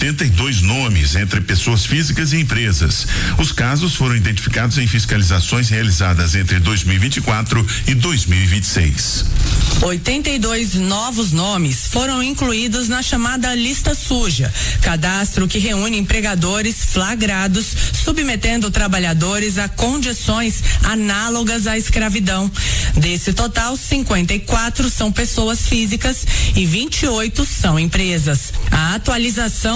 82 nomes entre pessoas físicas e empresas. Os casos foram identificados em fiscalizações realizadas entre 2024 e 2026. 82 novos nomes foram incluídos na chamada lista suja, cadastro que reúne empregadores flagrados submetendo trabalhadores a condições análogas à escravidão. Desse total, 54 são pessoas físicas e 28 são empresas. A atualização